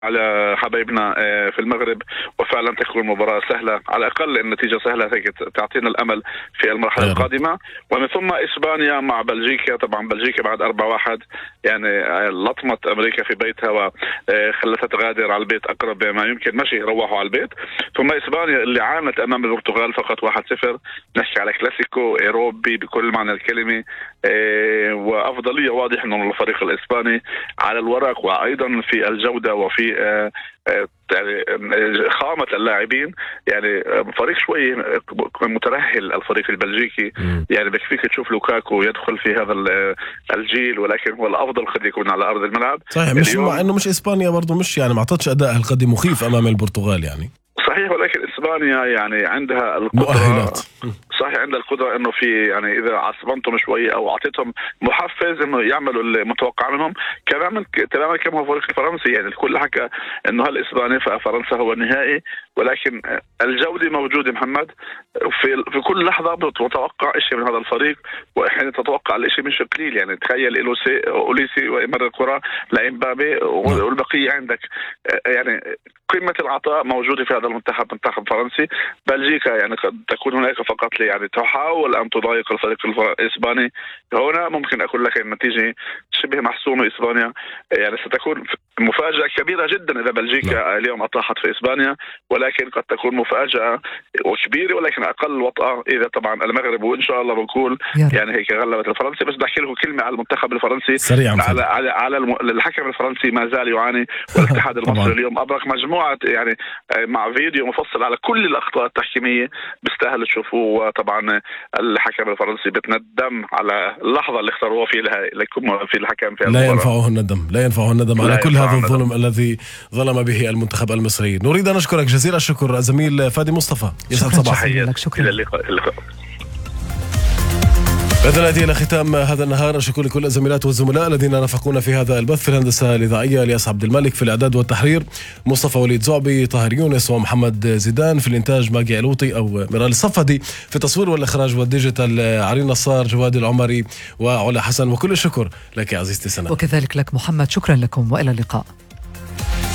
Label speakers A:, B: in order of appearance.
A: على حبايبنا في المغرب، وفعلا تكون مباراة سهلة، على الأقل النتيجة سهلة هيك تعطينا الأمل في المرحلة القادمة. ومن ثم إسبانيا مع بلجيكا. طبعا بلجيكا بعد 4-1 يعني لطمت أمريكا في بيتها وخلتها تغادر على البيت أقرب ما يمكن، ماشي روحوا على البيت. ثم إسبانيا اللي عانت أمام البرتغال فقط 1-0. نحكي على كلاسيكو أوروبي بكل معنى الكلمة، وأفضلية واضحة من الفريق الإسباني على الورق، وأيضا في الجودة وفي يعني خامة اللاعبين. يعني فريق شوي مترهل الفريق البلجيكي، يعني بكفيك تشوف لوكاكو يدخل في هذا الجيل، ولكن هو الأفضل قد يكون على أرض الملعب.
B: صحيح، مش مع إنه مش إسبانيا برضو مش يعني ما عطتش أداء قد مخيف أمام البرتغال يعني.
A: صحيح، ولكن إسبانيا يعني عندها القدرة
B: مؤهلات.
A: صحيح عندها القدرة انه في يعني اذا عصبنتهم شوي او اعطيتهم محفز انه يعملوا المتوقع منهم. تماما كما هو الفريق الفرنسي، يعني الكل حكى انه هل اسبانيا فرنسا هو النهائي، ولكن الجودة موجودة محمد. في كل لحظة بتتوقع شيء من هذا الفريق، وحين تتوقع الشيء مش قليل. يعني تخيل أوليسي ومر الكرة لإمبابي والبقية عندك، يعني قمة العطاء موجودة في هذا المنتخب، منتخب فرنسي. بلجيكا يعني قد تكون هناك فقط يعني تحاول أن تضايق الفريق الإسباني. هنا ممكن أقول لك النتيجة شبه محسومة. إسبانيا يعني ستكون مفاجأة كبيرة جدا إذا بلجيكا اليوم أطاحت في إسبانيا، ولكن قد تكون مفاجأة وكبيرة ولكن أقل وطأة إذا طبعا المغرب وإن شاء الله بنقول يعني هيك غلبت الفرنسي. بس بحكي لكم كلمة على المنتخب الفرنسي
B: سريعا
A: على الحكم الفرنسي ما زال يعاني، والاتحاد المصري اليوم أبرك مجموعة يعني مع فيديو مفصل على كل الأخطاء التحكيمية بيستاهل تشوفوه. وطبعا الحكم الفرنسي بتندم على اللحظة اللي اختاروها فيها في الحكم في
B: لا ينفعه الندم، لا ينفعه الندم على كل هذا الظلم الذي ظلم به المنتخب المصري. نريد أن نشكرك جزيل الشكر زميل فادي مصطفى.
C: يسعد صباحك. شكرا.
A: إلى اللقاء.
B: بإذن نأتي إلى ختام هذا النهار. أشكر لكل الزميلات والزملاء الذين رافقونا في هذا البث. في الهندسة الإذاعية الياس عبد الملك، في الإعداد والتحرير مصطفى وليد زعبي، طاهر يونس ومحمد زيدان، في الإنتاج ماجي علوطي أو ميرال الصفدي، في التصوير والإخراج والديجيتال علي نصار، جواد العمري وعلا حسن. وكل الشكر لك عزيزتي سنة.
C: وكذلك لك محمد، شكرا لكم وإلى اللقاء.